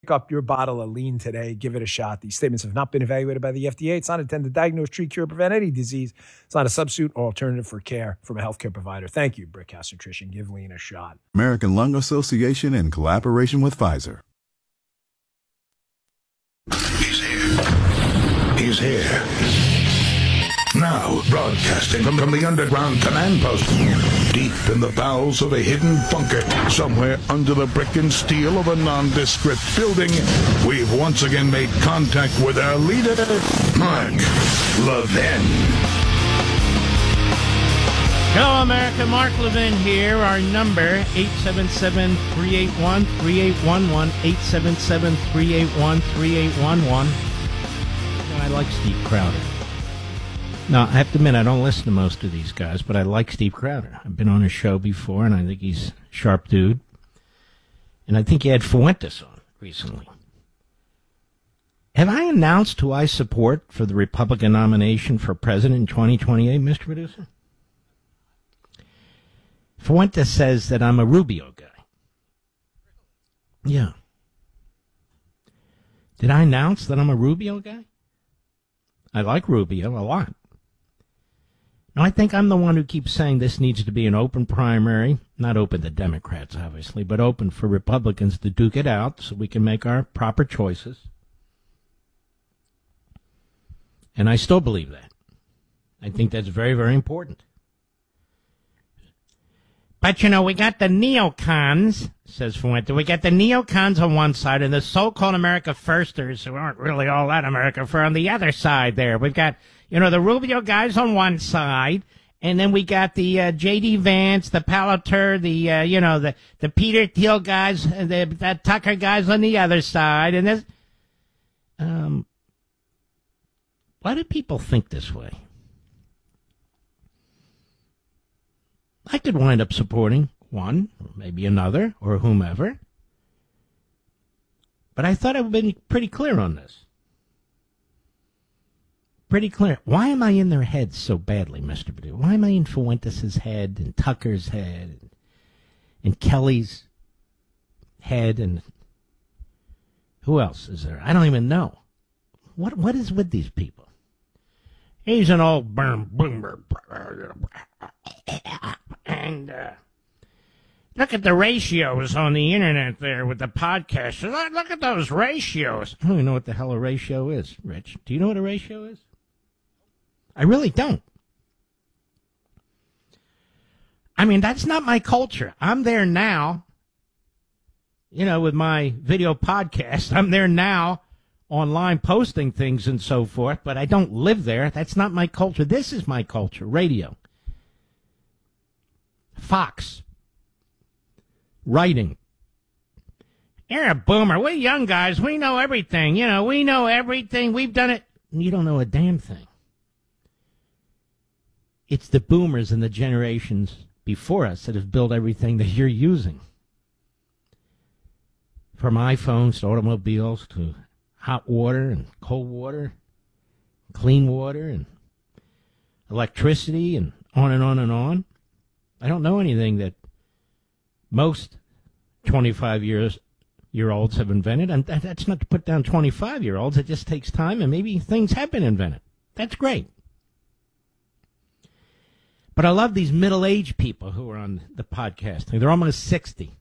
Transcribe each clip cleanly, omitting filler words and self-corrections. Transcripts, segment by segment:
pick up your bottle of lean today. Give it a shot. These statements have not been evaluated by the FDA. It's not intended to diagnose, treat, cure, prevent any disease. It's not a substitute or alternative for care from a healthcare provider. Thank you, Brickhouse Nutrition. Give lean a shot. American Lung Association in collaboration with Pfizer. He's here. He's here. Now, broadcasting from the underground command post, deep in the bowels of a hidden bunker, somewhere under the brick and steel of a nondescript building, we've once again made contact with our leader, Mark Levin. Hello, America. Mark Levin here. Our number, 877-381-3811, 877-381-3811. I like Steve Crowder. Now, I have to admit, I don't listen to most of these guys, but I like Steve Crowder. I've been on his show before, and I think he's a sharp dude. And I think he had Fuentes on recently. Have I announced who I support for the Republican nomination for president in 2028, Mr. Producer? Fuentes says that I'm a Rubio guy. Yeah. Did I announce that I'm a Rubio guy? I like Rubio a lot. Now, I think I'm the one who keeps saying this needs to be an open primary, not open to Democrats, obviously, but open for Republicans to duke it out so we can make our proper choices. And I still believe that. I think that's very, very important. But, you know, we got the neocons, says Fuente. We got the neocons on one side and the so-called America Firsters, who aren't really all that America First, on the other side there. We've got, you know, the Rubio guys on one side, and then we got the J.D. Vance, the Palantir, the Peter Thiel guys, the Tucker guys on the other side. And there's, why do people think this way? I could wind up supporting one, or maybe another, or whomever. But I thought I've been pretty clear on this. Pretty clear. Why am I in their heads so badly, Mr. Perdue? Why am I in Fuentes' head, and Tucker's head, and Kelly's head, and who else is there? I don't even know. What is with these people? He's an old boomer. And look at the ratios on the internet there with the podcast. Look at those ratios. I don't even know what the hell a ratio is, Rich. Do you know what a ratio is? I really don't. I mean, that's not my culture. I'm there now, you know, with my video podcast. I'm there now online posting things and so forth, but I don't live there. That's not my culture. This is my culture, radio. Fox. Writing. You're a boomer. We young guys, we know everything. You know, we know everything. We've done it. You don't know a damn thing. It's the boomers and the generations before us that have built everything that you're using. From iPhones to automobiles to hot water and cold water, clean water and electricity and on and on and on. I don't know anything that most 25-year-olds have invented. And that's not to put down 25-year-olds. It just takes time, and maybe things have been invented. That's great. But I love these middle-aged people who are on the podcast. They're almost 60.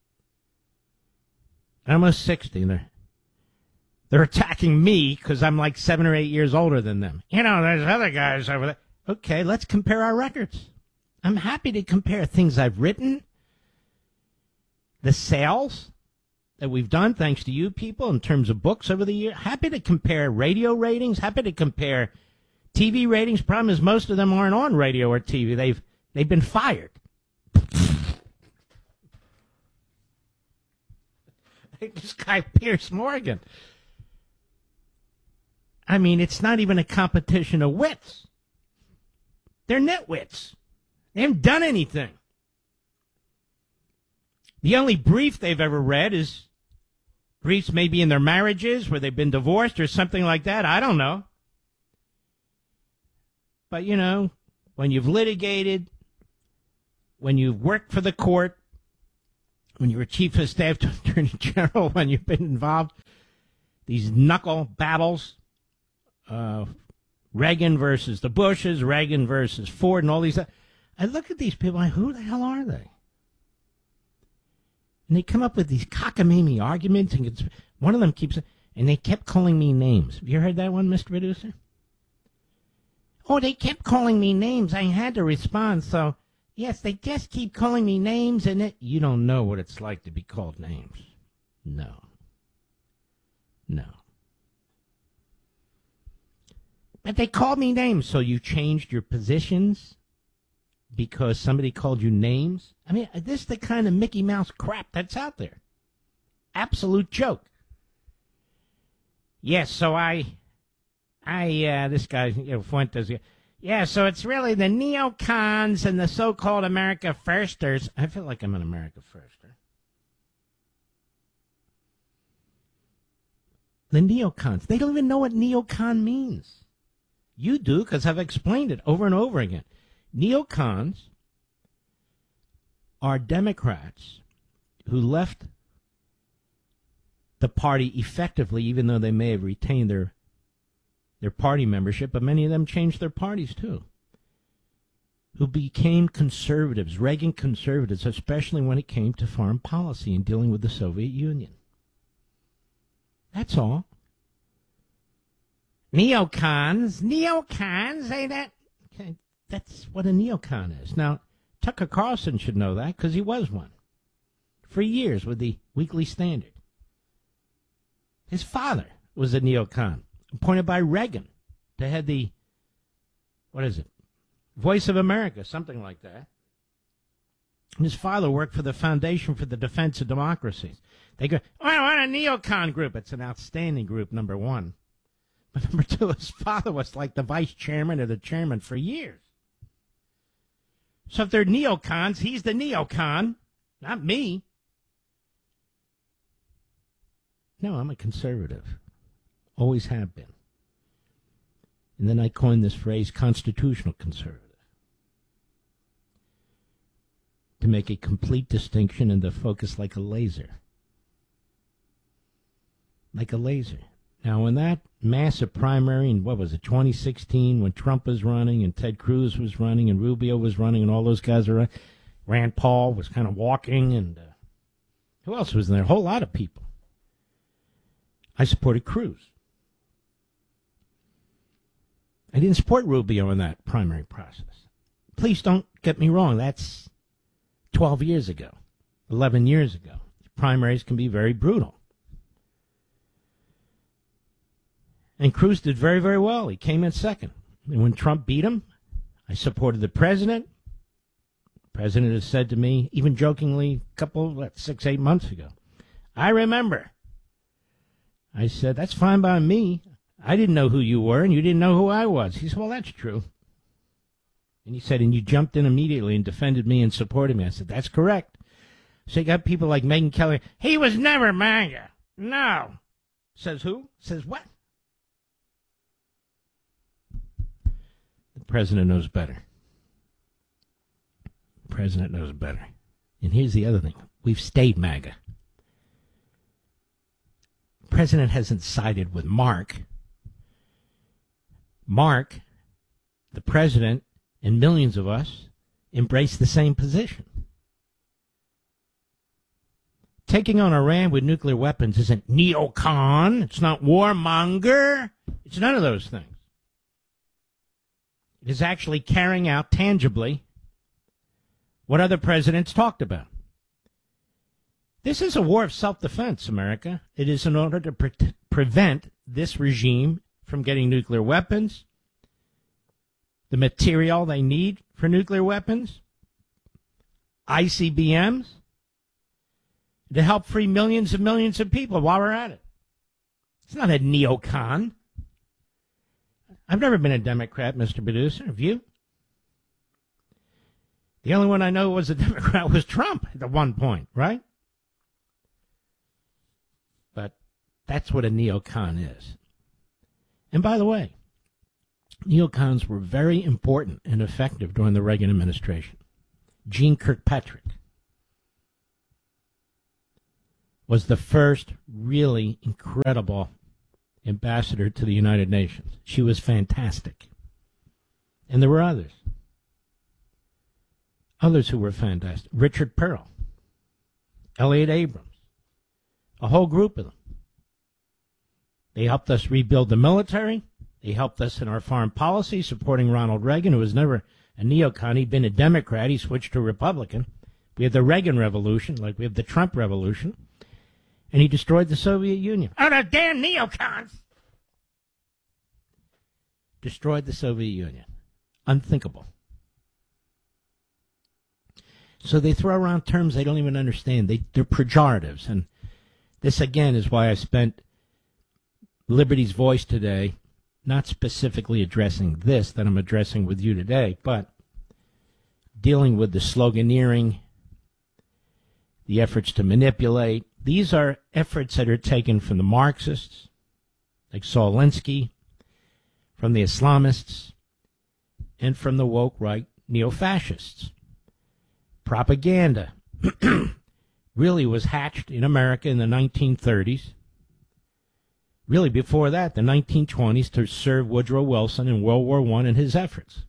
Almost 60. And they're attacking me because I'm like 7 or 8 years older than them. You know, there's other guys over there. Okay, let's compare our records. I'm happy to compare things I've written, the sales that we've done thanks to you people in terms of books over the year. Happy to compare radio ratings, happy to compare TV ratings. Problem is most of them aren't on radio or TV. They've been fired. This guy, Piers Morgan. I mean, it's not even a competition of wits. They're nitwits. They haven't done anything. The only brief they've ever read is briefs maybe in their marriages where they've been divorced or something like that. I don't know. But, you know, when you've litigated, when you've worked for the court, when you were chief of staff to attorney general, when you've been involved, these knuckle battles, Reagan versus the Bushes, Reagan versus Ford, and all these. I look at these people, like, who the hell are they? And they come up with these cockamamie arguments, and one of them keeps, and they kept calling me names. Have you heard that one, Mr. Producer? Oh, they kept calling me names. I had to respond, so, yes, they just keep calling me names, and you don't know what it's like to be called names. No. But they called me names, so you changed your positions because somebody called you names? I mean, this is the kind of Mickey Mouse crap that's out there. Absolute joke. Yes, so this guy, Fuentes, yeah, so it's really the neocons and the so-called America Firsters. I feel like I'm an America Firster. The neocons, they don't even know what neocon means. You do, because I've explained it over and over again. Neocons are Democrats who left the party effectively, even though they may have retained their party membership, but many of them changed their parties too, who became conservatives, Reagan conservatives, especially when it came to foreign policy and dealing with the Soviet Union. That's all. Neocons, ain't that? Okay, that's what a neocon is. Now, Tucker Carlson should know that because he was one for years with the Weekly Standard. His father was a neocon, appointed by Reagan to head the, Voice of America, something like that. And his father worked for the Foundation for the Defense of Democracies. They go, oh, what a neocon group. It's an outstanding group, number one. But number two, his father was like the vice chairman or the chairman for years. So if they're neocons, he's the neocon, not me. No, I'm a conservative. Always have been. And then I coined this phrase, constitutional conservative, to make a complete distinction and to focus like a laser. Like a laser. Now, when that massive primary in, 2016, when Trump was running and Ted Cruz was running and Rubio was running and all those guys were running, Rand Paul was kind of walking, and who else was in there? A whole lot of people. I supported Cruz. I didn't support Rubio in that primary process. Please don't get me wrong. That's 12 years ago, 11 years ago. Primaries can be very brutal. And Cruz did very, very well. He came in second. And when Trump beat him, I supported the president. The president has said to me, even jokingly, 6, 8 months ago, I remember. I said, that's fine by me. I didn't know who you were, and you didn't know who I was. He said, well, that's true. And he said, and you jumped in immediately and defended me and supported me. I said, that's correct. So you got people like Megyn Kelly. He was never MAGA. No. Says who? Says what? The president knows better. The president knows better. And here's the other thing. We've stayed MAGA. The president hasn't sided with Mark. Mark, the president, and millions of us embrace the same position. Taking on Iran with nuclear weapons isn't neocon. It's not warmonger. It's none of those things. It is actually carrying out tangibly what other presidents talked about. This is a war of self-defense, America. It is in order to prevent this regime from getting nuclear weapons, the material they need for nuclear weapons, ICBMs, to help free millions and millions of people while we're at it. It's not a neocon. I've never been a Democrat, Mr. Producer. Have you? The only one I know was a Democrat was Trump at one point, right? But that's what a neocon is. And by the way, neocons were very important and effective during the Reagan administration. Gene Kirkpatrick. was the first really incredible ambassador to the United Nations. She was fantastic. And there were others. Others who were fantastic. Richard Pearl, Elliot Abrams, a whole group of them. They helped us rebuild the military. They helped us in our foreign policy, supporting Ronald Reagan, who was never a neocon. He'd been a Democrat. He switched to a Republican. We had the Reagan Revolution, like we have the Trump Revolution. And he destroyed the Soviet Union. Oh, the damn neocons! Destroyed the Soviet Union. Unthinkable. So they throw around terms they don't even understand. They're pejoratives. And this, again, is why I spent Liberty's Voice today, not specifically addressing this that I'm addressing with you today, but dealing with the sloganeering, the efforts to manipulate. These are efforts that are taken from the Marxists, like Saul Alinsky, from the Islamists, and from the woke right neo-fascists. Propaganda really was hatched in America in the 1930s. Really before that, the 1920s, to serve Woodrow Wilson in World War I and his efforts.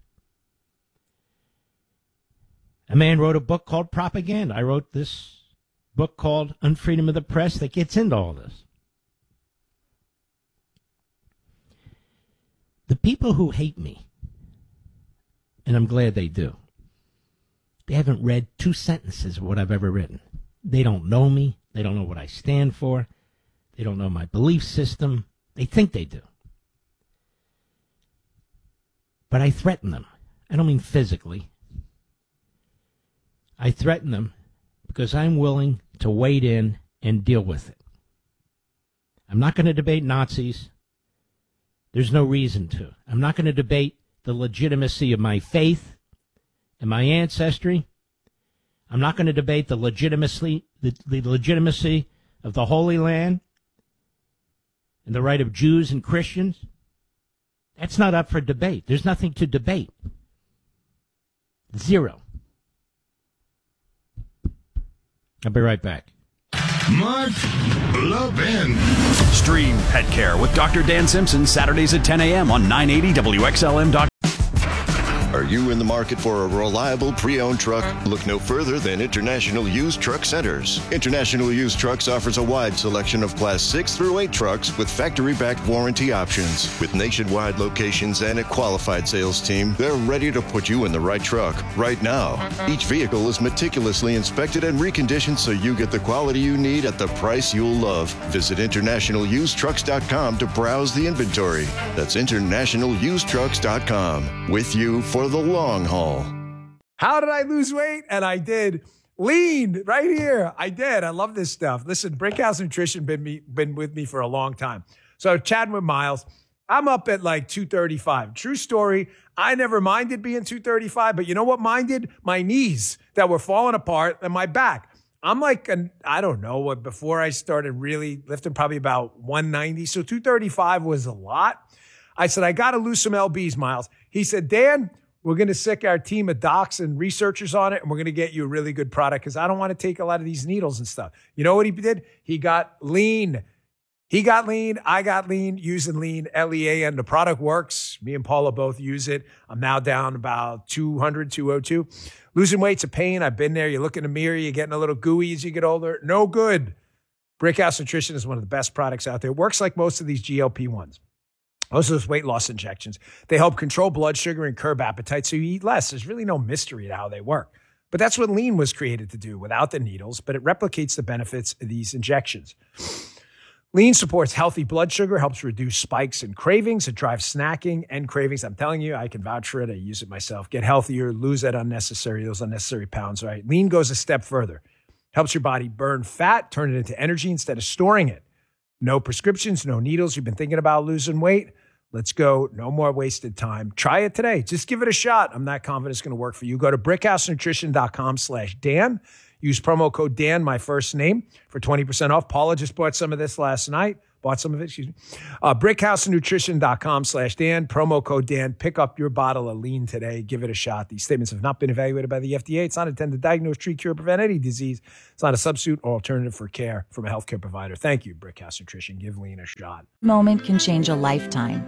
A man wrote a book called Propaganda. I wrote this book called Unfreedom of the Press that gets into all this. The people who hate me, and I'm glad they do, they haven't read 2 sentences of what I've ever written. They don't know me. They don't know what I stand for. They don't know my belief system. They think they do. But I threaten them. I don't mean physically. I threaten them because I'm willing to wade in and deal with it. I'm not going to debate Nazis. There's no reason to. I'm not going to debate the legitimacy of my faith and my ancestry. I'm not going to debate the legitimacy of the Holy Land and the right of Jews and Christians. That's not up for debate. There's nothing to debate. Zero. I'll be right back. Mark Levin. Stream Pet Care with Dr. Dan Simpson, Saturdays at 10 a.m. on 980 WXLM. Are you in the market for a reliable pre-owned truck? Look no further than International Used Truck Centers. International Used Trucks offers a wide selection of Class 6 through 8 trucks with factory-backed warranty options. With nationwide locations and a qualified sales team, they're ready to put you in the right truck right now. Each vehicle is meticulously inspected and reconditioned so you get the quality you need at the price you'll love. Visit InternationalUsedTrucks.com to browse the inventory. That's InternationalUsedTrucks.com. With you for the long haul. How did I lose weight? And I did. Lean right here. I did. I love this stuff. Listen, Brickhouse Nutrition been with me for a long time. So chatting with Miles, I'm up at like 235. True story. I never minded being 235, but you know what minded? My knees that were falling apart and my back. I'm like, I don't know what, before I started really lifting, probably about 190. So 235 was a lot. I said, I got to lose some LBs, Miles. He said, Dan, we're going to sick our team of docs and researchers on it, and we're going to get you a really good product because I don't want to take a lot of these needles and stuff. You know what he did? He got lean. He got lean. I got lean using lean, LEA, and the product works. Me and Paula both use it. I'm now down about 200, 202. Losing weight's a pain. I've been there. You look in the mirror, you're getting a little gooey as you get older. No good. Brickhouse Nutrition is one of the best products out there. It works like most of these GLP-1s. Most of those weight loss injections, they help control blood sugar and curb appetite so you eat less. There's really no mystery to how they work. But that's what lean was created to do without the needles, but it replicates the benefits of these injections. Lean supports healthy blood sugar, helps reduce spikes and cravings. It drives snacking and cravings. I'm telling you, I can vouch for it. I use it myself. Get healthier, lose those unnecessary pounds, right? Lean goes a step further. Helps your body burn fat, turn it into energy instead of storing it. No prescriptions, no needles. You've been thinking about losing weight? Let's go. No more wasted time. Try it today. Just give it a shot. I'm not confident it's going to work for you. Go to brickhousenutrition.com/Dan. Use promo code Dan, my first name, for 20% off. Paula just bought some of this last night. bought some of it, excuse me. BrickhouseNutrition.com/Dan, promo code Dan. Pick up your bottle of lean today. Give it a shot. These statements have not been evaluated by the FDA. It's not intended to diagnose, treat, cure, prevent any disease. It's not a substitute or alternative for care from a healthcare provider. Thank you, Brickhouse Nutrition. Give lean a shot. Moment can change a lifetime.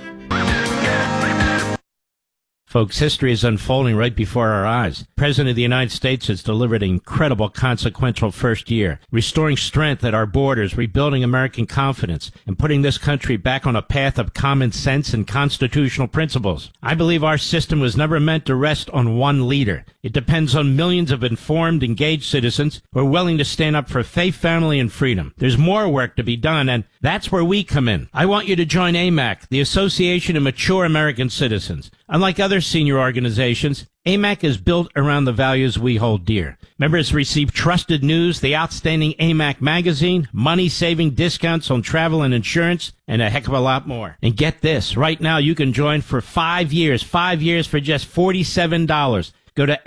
Folks, history is unfolding right before our eyes. The President of the United States has delivered an incredible, consequential first year, restoring strength at our borders, rebuilding American confidence, and putting this country back on a path of common sense and constitutional principles. I believe our system was never meant to rest on one leader. It depends on millions of informed, engaged citizens who are willing to stand up for faith, family, and freedom. There's more work to be done, and that's where we come in. I want you to join AMAC, the Association of Mature American Citizens. Unlike other senior organizations, AMAC is built around the values we hold dear. Members receive trusted news, the outstanding AMAC magazine, money-saving discounts on travel and insurance, and a heck of a lot more. And get this, right now you can join for 5 years for just $47. Go to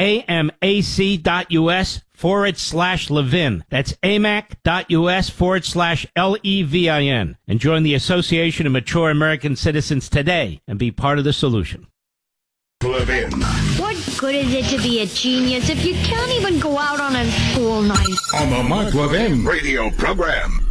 amac.us/Levin. That's amac.us/LEVIN. And join the Association of Mature American Citizens today and be part of the solution. Levin. What good is it to be a genius if you can't even go out on a school night? On the Mark Levin radio program.